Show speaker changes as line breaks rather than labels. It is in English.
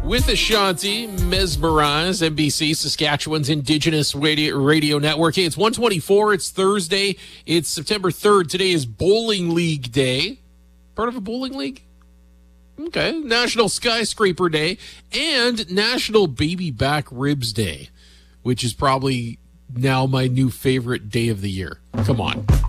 with Ashanti, Mesmerize, NBC, Saskatchewan's Indigenous Radio Network. Hey, it's 1:24. It's Thursday. It's September 3rd. Today is Bowling League Day. Part of a bowling league? Okay. National Skyscraper Day and National Baby Back Ribs Day, which is probably now my new favorite day of the year. Come on.